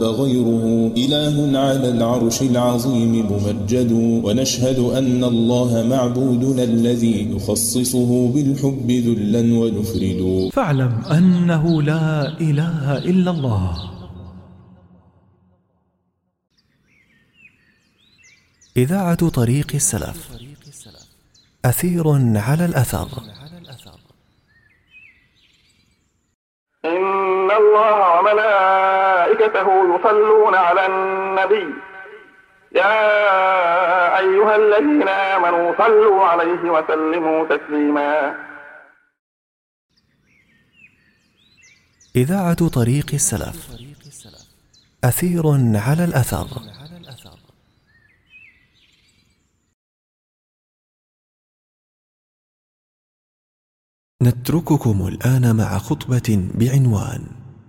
فغيره إله على العرش العظيم ممجد. ونشهد أن الله معبودنا الذي نخصصه بالحب ذلا ونفرد. فاعلم أنه لا إله إلا الله. إذاعة طريق السلف، أثير على الأثر. إن الله وملائكته يصلون على النبي يا أيها الذين آمنوا صلوا عليه وسلموا تسليما. إذاعة طريق السلف، أثير على الأثر. نترككم الآن مع خطبة بعنوان: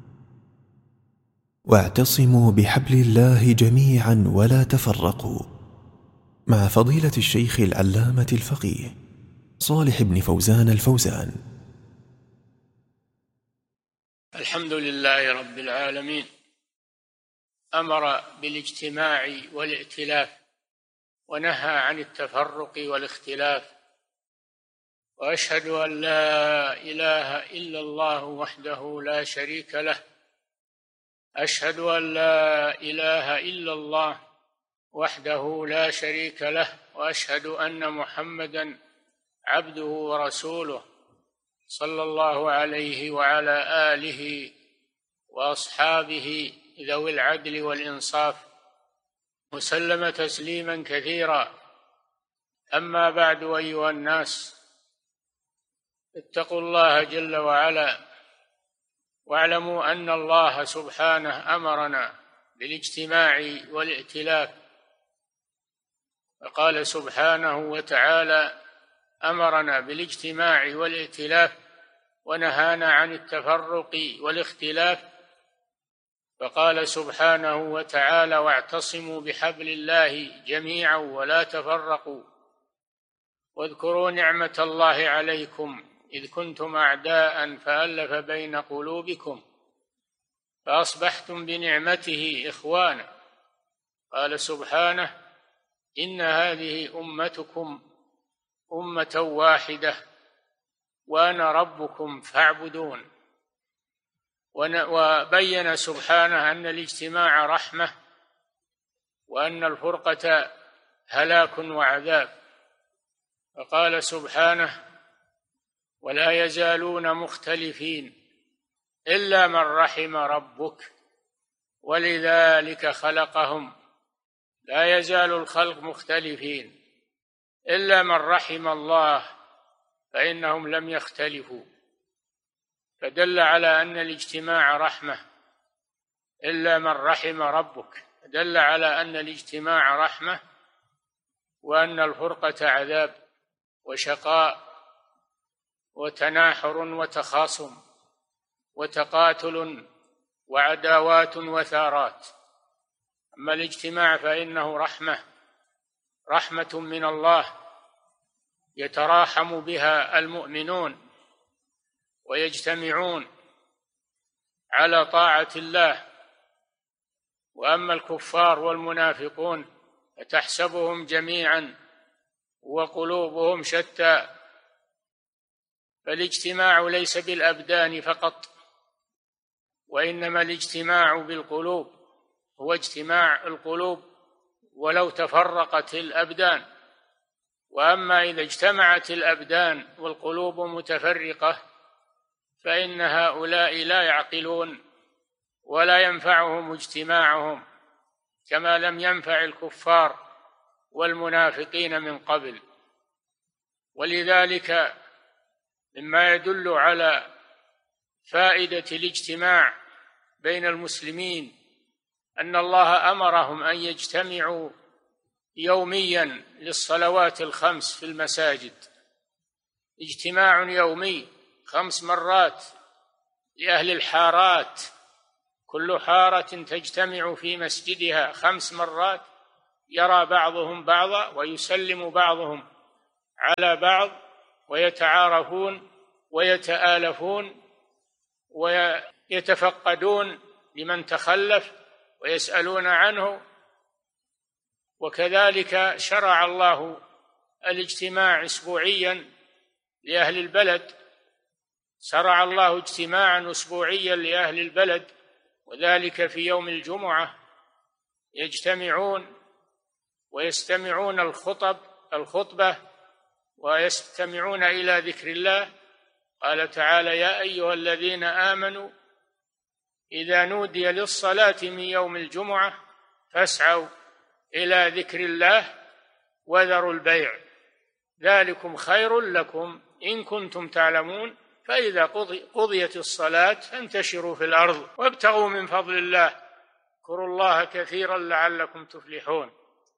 واعتصموا بحبل الله جميعا ولا تفرقوا، مع فضيلة الشيخ العلامة الفقيه صالح بن فوزان الفوزان. الحمد لله رب العالمين، أمر بالاجتماع والائتلاف ونهى عن التفرق والاختلاف. وأشهد أن لا إله إلا الله وحده لا شريك له. أشهد أن لا إله إلا الله وحده لا شريك له، وأشهد أن محمدًا عبده ورسوله صلى الله عليه وعلى آله وأصحابه ذوي العدل والإنصاف، وسلم تسليمًا كثيرا. أما بعد، أيها الناس، اتقوا الله جل وعلا، واعلموا أن الله سبحانه أمرنا بالاجتماع والائتلاف. فقال سبحانه وتعالى: أمرنا بالاجتماع والائتلاف ونهانا عن التفرق والاختلاف. فقال سبحانه وتعالى: واعتصموا بحبل الله جميعا ولا تفرقوا، واذكروا نعمة الله عليكم إذ كنتم أعداء فألف بين قلوبكم فأصبحتم بنعمته إخوانا. قال سبحانه: إن هذه أمتكم أمة واحدة وأنا ربكم فاعبدون. وبين سبحانه أن الاجتماع رحمة، وأن الفرقة هلاك وعذاب. فقال سبحانه: ولا يزالون مختلفين إلا من رحم ربك ولذلك خلقهم. لا يزال الخلق مختلفين إلا من رحم الله فإنهم لم يختلفوا. فدل على أن الاجتماع رحمة إلا من رحم ربك، دل على أن الاجتماع رحمة، وأن الفرقة عذاب وشقاء وتناحر وتخاصم وتقاتل وعداوات وثارات. أما الاجتماع فإنه رحمة من الله يتراحم بها المؤمنون ويجتمعون على طاعة الله. وأما الكفار والمنافقون فتحسبهم جميعا وقلوبهم شتى. فالاجتماع ليس بالأبدان فقط، وإنما الاجتماع بالقلوب، هو اجتماع القلوب ولو تفرقت الأبدان. وأما إذا اجتمعت الأبدان والقلوب متفرقة فإن هؤلاء لا يعقلون ولا ينفعهم اجتماعهم، كما لم ينفع الكفار والمنافقين من قبل. ولذلك مما يدل على فائدة الاجتماع بين المسلمين أن الله أمرهم أن يجتمعوا يوميا للصلوات الخمس في المساجد، اجتماع يومي 5 مرات لأهل الحارات، كل حارة تجتمع في مسجدها 5 مرات، يرى بعضهم بعضا ويسلم بعضهم على بعض ويتعارفون ويتآلفون ويتفقدون لمن تخلف ويسألون عنه. وكذلك شرع الله الاجتماع أسبوعيا لأهل البلد، شرع الله اجتماعا أسبوعيا لأهل البلد، وذلك في يوم الجمعة يجتمعون ويستمعون الخطبة ويستمعون إلى ذكر الله. قال تعالى: يا أيها الذين آمنوا إذا نودي للصلاة من يوم الجمعة فاسعوا إلى ذكر الله وذروا البيع ذلكم خير لكم إن كنتم تعلمون فإذا قضيت الصلاة فانتشروا في الأرض وابتغوا من فضل الله اذكروا الله كثيرا لعلكم تفلحون.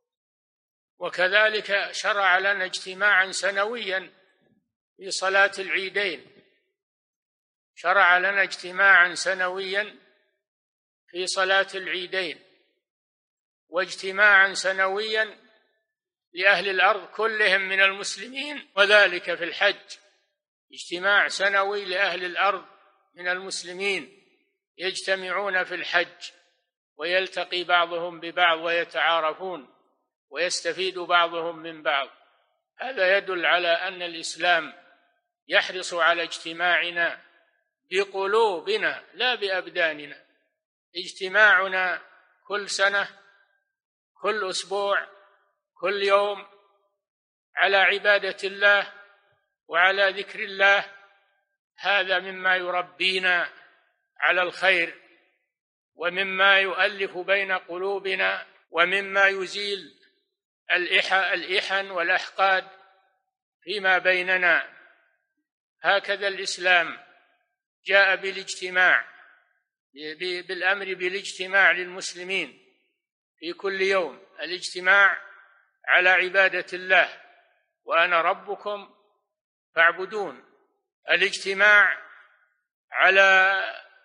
وكذلك شرع لنا اجتماعا سنويا في صلاة العيدين، شرع لنا اجتماعا سنويا في صلاة العيدين، واجتماعا سنويا لأهل الأرض كلهم من المسلمين، وذلك في الحج، اجتماع سنوي لأهل الأرض من المسلمين يجتمعون في الحج ويلتقي بعضهم ببعض ويتعارفون ويستفيد بعضهم من بعض. هذا يدل على أن الإسلام يحرص على اجتماعنا بقلوبنا لا بأبداننا. اجتماعنا كل سنة، كل أسبوع، كل يوم على عبادة الله وعلى ذكر الله، هذا مما يربينا على الخير ومما يؤلف بين قلوبنا ومما يزيل الإحن والأحقاد فيما بيننا. هكذا الإسلام جاء بالاجتماع، بالأمر بالاجتماع للمسلمين في كل يوم، الاجتماع على عبادة الله وأنا ربكم فاعبدون، الاجتماع على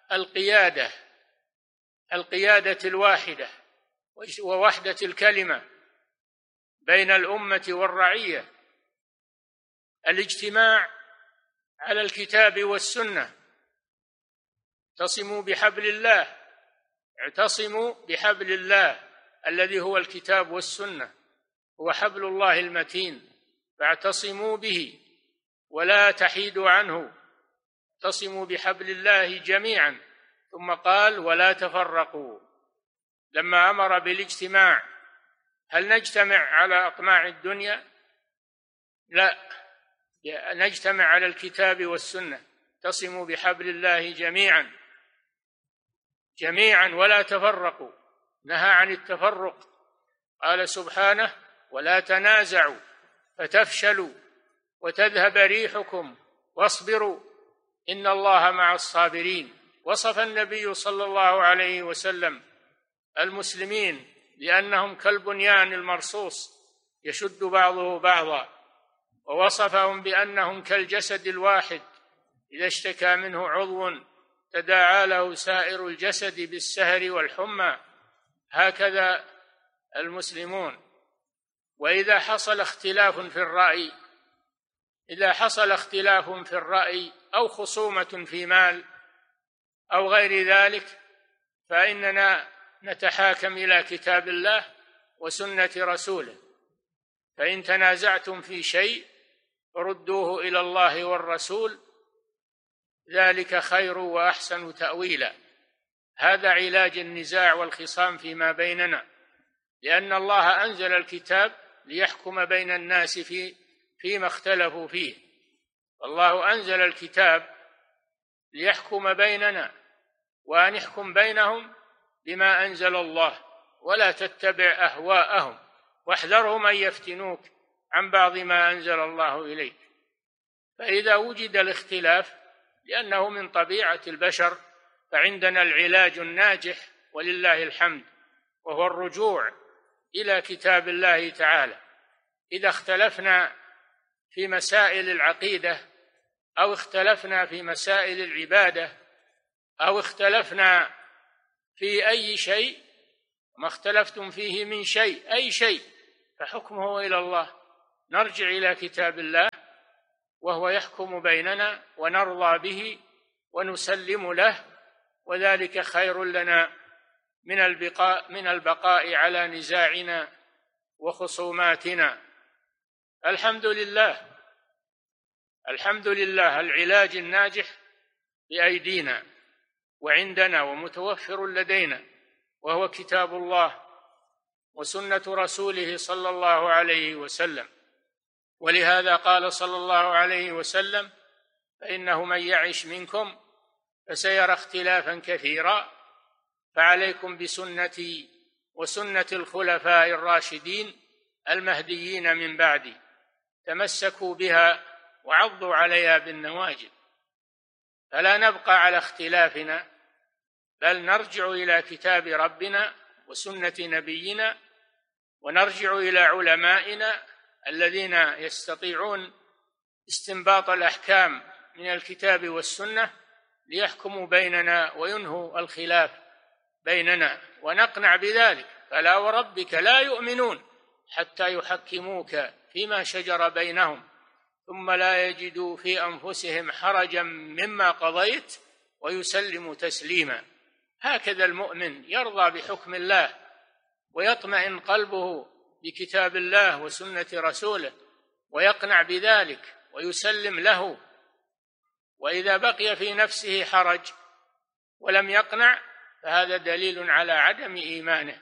القيادة الواحدة ووحدة الكلمة بين الأمة والرعية، الاجتماع على الكتاب والسنة. اعتصموا بحبل الله الذي هو الكتاب والسنة، هو حبل الله المتين، فاعتصموا به ولا تحيدوا عنه، اعتصموا بحبل الله جميعا. ثم قال: ولا تفرقوا. لما أمر بالاجتماع، هل نجتمع على أطماع الدنيا؟ لا، نجتمع على الكتاب والسنة. اعتصموا بحبل الله جميعا ولا تفرقوا، نهى عن التفرق. قال سبحانه: ولا تنازعوا فتفشلوا وتذهب ريحكم واصبروا إن الله مع الصابرين. وصف النبي صلى الله عليه وسلم المسلمين لأنهم كالبنيان المرصوص يشد بعضه بعضا، ووصفهم بأنهم كالجسد الواحد إذا اشتكى منه عضو تداعى له سائر الجسد بالسهر والحمى. هكذا المسلمون. وإذا حصل اختلاف في الرأي أو خصومة في مال أو غير ذلك، فإننا نتحاكم إلى كتاب الله وسنة رسوله. فإن تنازعتم في شيء فردوه إلى الله والرسول، ذلك خير وأحسن تأويلا. هذا علاج النزاع والخصام فيما بيننا، لأن الله أنزل الكتاب ليحكم بين الناس فيما اختلفوا فيه. الله أنزل الكتاب ليحكم بيننا، وأن يحكم بينهم بما أنزل الله ولا تتبع أهواءهم واحذرهم أن يفتنوك عن بعض ما أنزل الله إليك. فإذا وجد الاختلاف، لأنه من طبيعة البشر، فعندنا العلاج الناجح ولله الحمد، وهو الرجوع إلى كتاب الله تعالى. إذا اختلفنا في مسائل العقيدة أو اختلفنا في مسائل العبادة أو اختلفنا في أي شيء، ما اختلفتم فيه من شيء، أي شيء، فحكمه إلى الله. نرجع إلى كتاب الله وهو يحكم بيننا ونرضى به ونسلم له، وذلك خير لنا من البقاء على نزاعنا وخصوماتنا. الحمد لله العلاج الناجح بأيدينا وعندنا ومتوفر لدينا، وهو كتاب الله وسنة رسوله صلى الله عليه وسلم. ولهذا قال صلى الله عليه وسلم: فإنه من يعش منكم فسيرى اختلافا كثيرا، فعليكم بسنتي وسنة الخلفاء الراشدين المهديين من بعدي، تمسكوا بها وعضوا عليها بالنواجذ. فلا نبقى على اختلافنا، بل نرجع إلى كتاب ربنا وسنة نبينا، ونرجع إلى علمائنا الذين يستطيعون استنباط الأحكام من الكتاب والسنة ليحكموا بيننا وينهوا الخلاف بيننا، ونقنع بذلك. فلا وربك لا يؤمنون حتى يحكموك فيما شجر بينهم ثم لا يجدوا في أنفسهم حرجا مما قضيت ويسلموا تسليما. هكذا المؤمن يرضى بحكم الله ويطمئن قلبه بكتاب الله وسنة رسوله ويقنع بذلك ويسلم له. وإذا بقي في نفسه حرج ولم يقنع فهذا دليل على عدم إيمانه،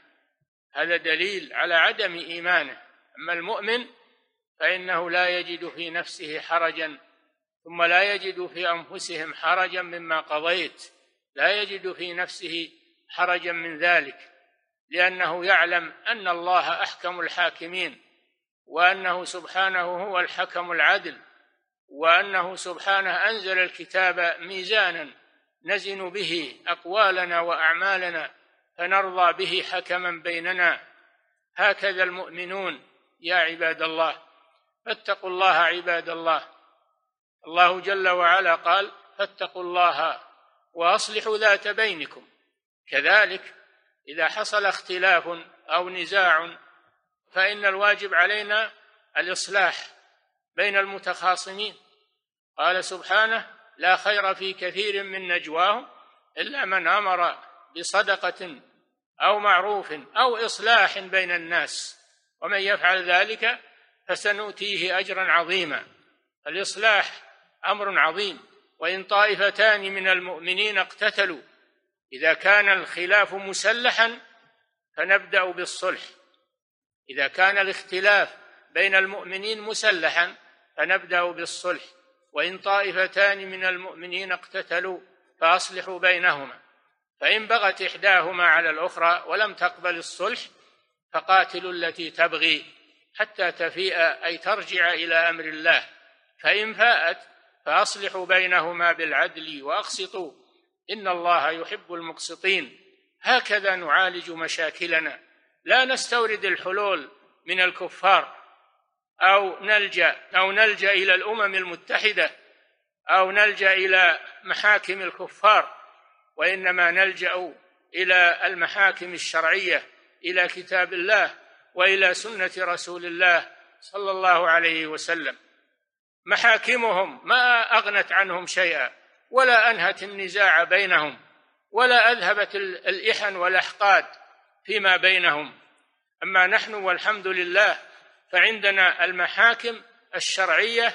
أما المؤمن فإنه لا يجد في نفسه حرجا ثم لا يجد في أنفسهم حرجا مما قضيت، لا يجد في نفسه حرجا من ذلك، لأنه يعلم أن الله أحكم الحاكمين، وأنه سبحانه هو الحكم العدل، وأنه سبحانه أنزل الكتاب ميزانا نزن به أقوالنا وأعمالنا فنرضى به حكما بيننا. هكذا المؤمنون يا عباد الله، فاتقوا الله عباد الله. الله جل وعلا قال: فاتقوا الله وأصلحوا ذات بينكم. كذلك إذا حصل اختلاف أو نزاع فإن الواجب علينا الإصلاح بين المتخاصمين. قال سبحانه: لا خير في كثير من نجواهم إلا من أمر بصدقة أو معروف أو إصلاح بين الناس، ومن يفعل ذلك فسنؤتيه أجرا عظيما. الإصلاح أمر عظيم. وإن طائفتان من المؤمنين اقتتلوا، إذا كان الخلاف مسلحا فنبدأ بالصلح. إذا كان الاختلاف بين المؤمنين مسلحا فنبدأ بالصلح. وإن طائفتان من المؤمنين اقتتلوا فأصلحوا بينهما، فإن بغت إحداهما على الأخرى ولم تقبل الصلح فقاتلوا التي تبغي حتى تفيء أي ترجع إلى أمر الله، فإن فاءت فأصلحوا بينهما بالعدل وأقسطوا إن الله يحب المقسطين. هكذا نعالج مشاكلنا، لا نستورد الحلول من الكفار أو نلجأ إلى الأمم المتحدة أو نلجأ إلى محاكم الكفار، وإنما نلجأ إلى المحاكم الشرعية، إلى كتاب الله وإلى سنة رسول الله صلى الله عليه وسلم. محاكمهم ما أغنت عنهم شيئا ولا أنهت النزاع بينهم ولا أذهبت الإحن والأحقاد فيما بينهم. أما نحن والحمد لله فعندنا المحاكم الشرعية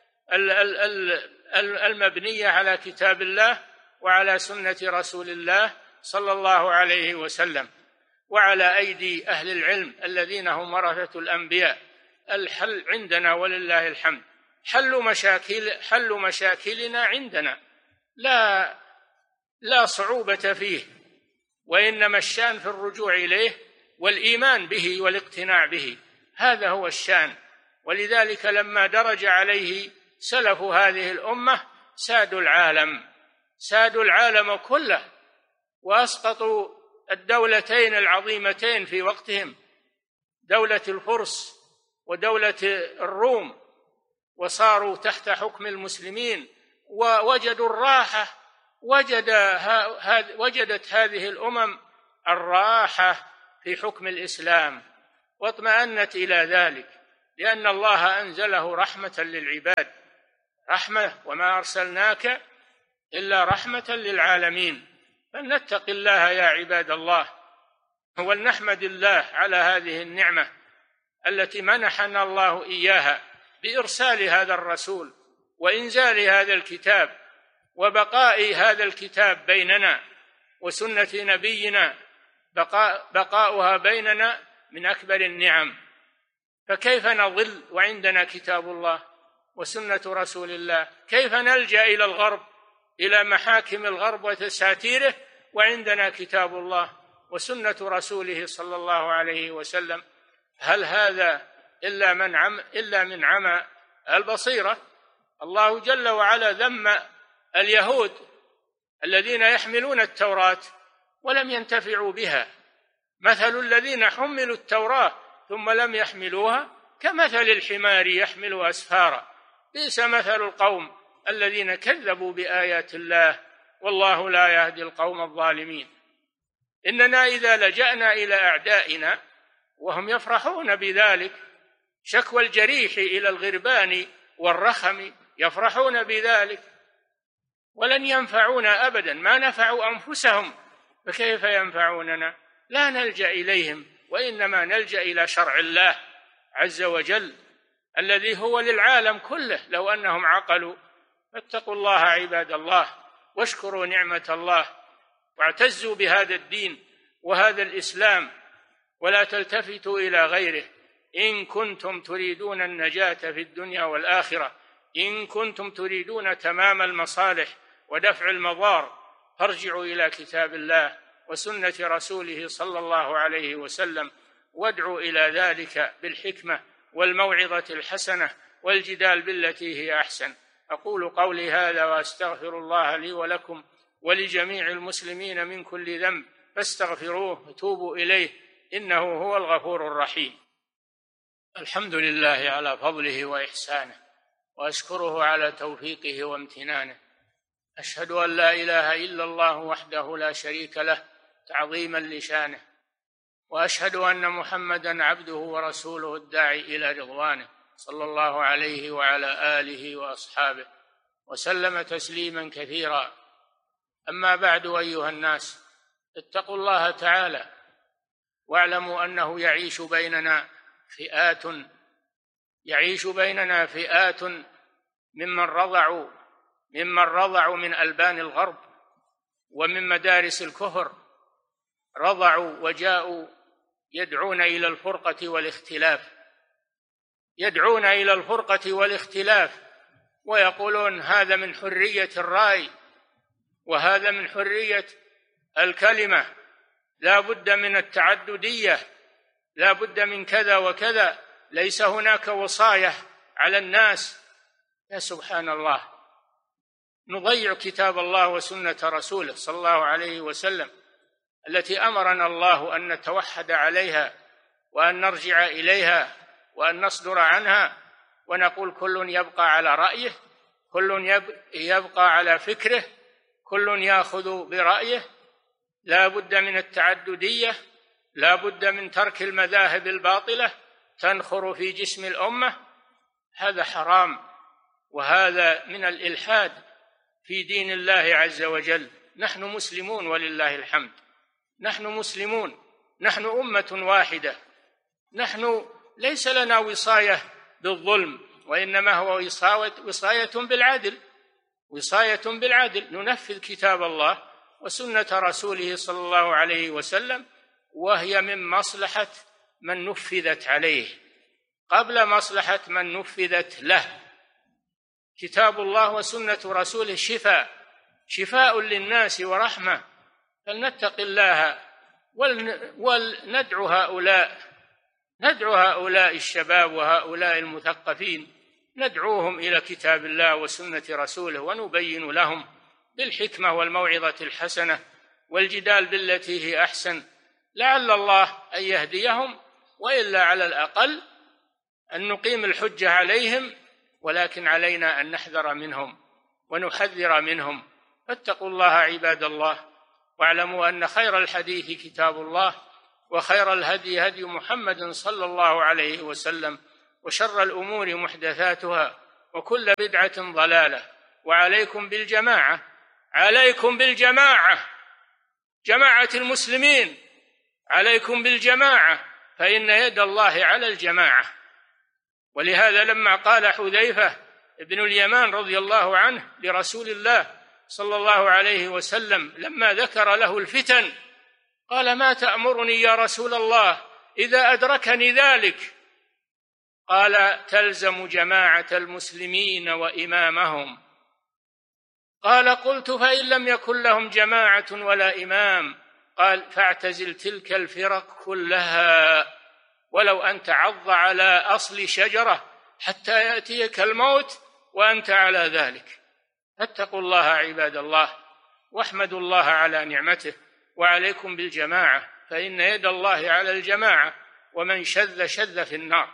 المبنية على كتاب الله وعلى سنة رسول الله صلى الله عليه وسلم، وعلى أيدي أهل العلم الذين هم ورثة الأنبياء. الحل عندنا ولله الحمد. حل مشاكلنا عندنا لا صعوبة فيه، وإنما الشأن في الرجوع إليه والإيمان به والاقتناع به، هذا هو الشأن. ولذلك لما درج عليه سلف هذه الأمة سادوا العالم كله، وأسقطوا الدولتين العظيمتين في وقتهم، دولة الفرس ودولة الروم، وصاروا تحت حكم المسلمين ووجدوا الراحة. وجدت هذه الأمم الراحة في حكم الإسلام واطمأنت إلى ذلك، لأن الله أنزله رحمة للعباد، رحمة، وما أرسلناك إلا رحمة للعالمين. فلنتق الله يا عباد الله، ولنحمد الله على هذه النعمة التي منحنا الله إياها بإرسال هذا الرسول وإنزال هذا الكتاب وبقاء هذا الكتاب بيننا وسنة نبينا بقاؤها بيننا من أكبر النعم. فكيف نضل وعندنا كتاب الله وسنة رسول الله؟ كيف نلجأ إلى الغرب، إلى محاكم الغرب وتساتيره، وعندنا كتاب الله وسنة رسوله صلى الله عليه وسلم؟ هل هذا إلا من عمى البصيرة؟ الله جل وعلا ذم اليهود الذين يحملون التوراة ولم ينتفعوا بها. مثل الذين حملوا التوراة ثم لم يحملوها كمثل الحمار يحمل أسفارا، بئس مثل القوم الذين كذبوا بآيات الله والله لا يهدي القوم الظالمين. إننا إذا لجأنا إلى أعدائنا وهم يفرحون بذلك، شكوى الجريح إلى الغربان والرخم، يفرحون بذلك ولن ينفعونا أبدا، ما نفعوا أنفسهم فكيف ينفعوننا؟ لا نلجأ إليهم، وإنما نلجأ إلى شرع الله عز وجل الذي هو للعالم كله لو أنهم عقلوا. فاتقوا الله عباد الله واشكروا نعمة الله واعتزوا بهذا الدين وهذا الإسلام ولا تلتفتوا إلى غيره إن كنتم تريدون النجاة في الدنيا والآخرة، إن كنتم تريدون تمام المصالح ودفع المضار، فارجعوا إلى كتاب الله وسنة رسوله صلى الله عليه وسلم، وادعوا إلى ذلك بالحكمة والموعظة الحسنة والجدال بالتي هي أحسن. أقول قولي هذا وأستغفر الله لي ولكم ولجميع المسلمين من كل ذنب، فاستغفروه وتوبوا إليه إنه هو الغفور الرحيم. الحمد لله على فضله وإحسانه، وأشكره على توفيقه وامتنانه. أشهد أن لا إله إلا الله وحده لا شريك له تعظيما لشانه، وأشهد أن محمدا عبده ورسوله الداعي إلى رضوانه صلى الله عليه وعلى آله وأصحابه وسلم تسليما كثيرا. أما بعد، أيها الناس، اتقوا الله تعالى واعلموا أنه يعيش بيننا فئات ممن رضعوا من ألبان الغرب ومن مدارس الكفر، رضعوا وجاءوا يدعون إلى الفرقة والاختلاف، ويقولون هذا من حرية الرأي وهذا من حرية الكلمة، لا بد من التعددية، لا بد من كذا وكذا، ليس هناك وصاية على الناس. يا سبحان الله، نضيع كتاب الله وسنة رسوله صلى الله عليه وسلم التي أمرنا الله أن نتوحد عليها وأن نرجع إليها وأن نصدر عنها، ونقول كل يبقى على رأيه، كل يبقى على فكره، كل يأخذ برأيه. لا بد من التعددية، لا بد من ترك المذاهب الباطلة تنخر في جسم الأمة. هذا حرام، وهذا من الإلحاد في دين الله عز وجل. نحن مسلمون ولله الحمد، نحن مسلمون، نحن أمة واحدة، نحن ليس لنا وصاية بالظلم، وإنما هو وصاية بالعدل، ننفذ كتاب الله وسنة رسوله صلى الله عليه وسلم، وهي من مصلحة من نفذت عليه قبل مصلحة من نفذت له. كتاب الله وسنة رسوله شفاء للناس ورحمة، فلنتق الله ولندعو هؤلاء الشباب وهؤلاء المثقفين، ندعوهم إلى كتاب الله وسنة رسوله، ونبين لهم بالحكمة والموعظة الحسنة والجدال بالتي هي أحسن، لعل الله أن يهديهم، وإلا على الأقل أن نقيم الحجة عليهم، ولكن علينا أن نحذر منهم ونحذر منهم. فاتقوا الله عباد الله، واعلموا أن خير الحديث كتاب الله، وخير الهدي هدي محمد صلى الله عليه وسلم، وشر الأمور محدثاتها، وكل بدعة ضلالة، وعليكم بالجماعة، جماعة المسلمين عليكم بالجماعة فإن يد الله على الجماعة. ولهذا لما قال حذيفة ابن اليمان رضي الله عنه لرسول الله صلى الله عليه وسلم لما ذكر له الفتن قال: ما تأمرني يا رسول الله إذا أدركني ذلك؟ قال: تلزم جماعة المسلمين وإمامهم. قال: قلت: فإن لم يكن لهم جماعة ولا إمام؟ قال: فاعتزل تلك الفرق كلها ولو أن تعض على أصل شجرة حتى يأتيك الموت وأنت على ذلك. فاتقوا الله عباد الله واحمدوا الله على نعمته، وعليكم بالجماعة فإن يد الله على الجماعة، ومن شذ شذ في النار.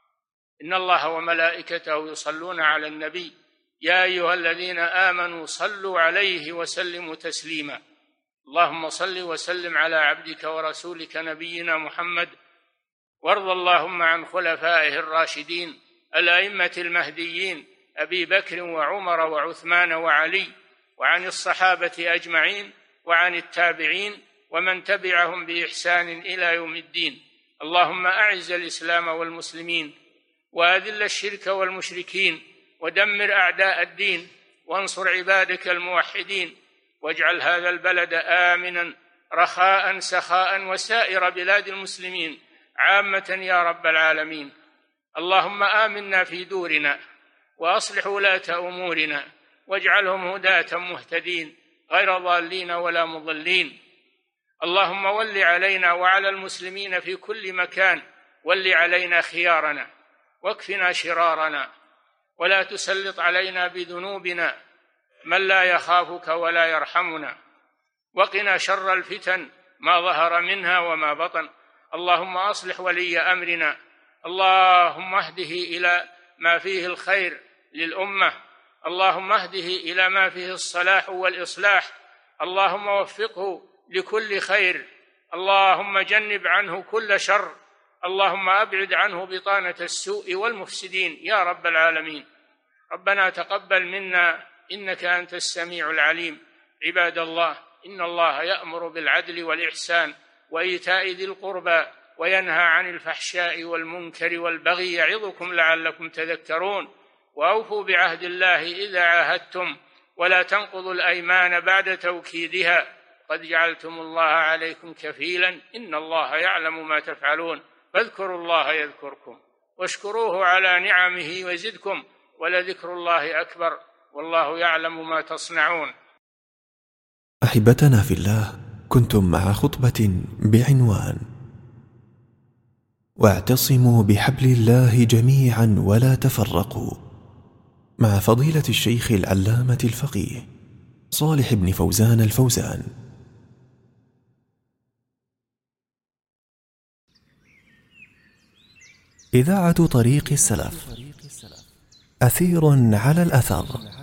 إن الله وملائكته يصلون على النبي يا أيها الذين آمنوا صلوا عليه وسلموا تسليما. اللهم صل وسلم على عبدك ورسولك نبينا محمد، وارض اللهم عن خلفائه الراشدين الأئمة المهديين أبي بكر وعمر وعثمان وعلي، وعن الصحابة أجمعين، وعن التابعين ومن تبعهم بإحسان إلى يوم الدين. اللهم أعز الإسلام والمسلمين، وأذل الشرك والمشركين، ودمر أعداء الدين، وانصر عبادك الموحدين، واجعل هذا البلد آمنا رخاء سخاء وسائر بلاد المسلمين عامة يا رب العالمين. اللهم آمنا في دورنا، وأصلح ولاة أمورنا، واجعلهم هداة مهتدين غير ضالين ولا مضلين. اللهم ول علينا وعلى المسلمين في كل مكان، ول علينا خيارنا واكفنا شرارنا، ولا تسلط علينا بذنوبنا من لا يخافك ولا يرحمنا، وقنا شر الفتن ما ظهر منها وما بطن. اللهم أصلح ولي أمرنا، اللهم اهده إلى ما فيه الخير للأمة، اللهم اهده إلى ما فيه الصلاح والإصلاح، اللهم وفقه لكل خير، اللهم جنب عنه كل شر، اللهم أبعد عنه بطانة السوء والمفسدين يا رب العالمين. ربنا تقبل منا إنك أنت السميع العليم. عباد الله، إن الله يأمر بالعدل والإحسان وإيتاء ذي القربى وينهى عن الفحشاء والمنكر والبغي يعظكم لعلكم تذكرون. وأوفوا بعهد الله إذا عاهدتم، ولا تنقضوا الأيمان بعد توكيدها، قد جعلتم الله عليكم كفيلا، إن الله يعلم ما تفعلون. فاذكروا الله يذكركم واشكروه على نعمه وزدكم، ولذكر الله أكبر، والله يعلم ما تصنعون. أحبتنا في الله، كنتم مع خطبة بعنوان: واعتصموا بحبل الله جميعا ولا تفرقوا، مع فضيلة الشيخ العلامة الفقيه صالح بن فوزان الفوزان. إذاعة طريق السلف، أثير على الأثر.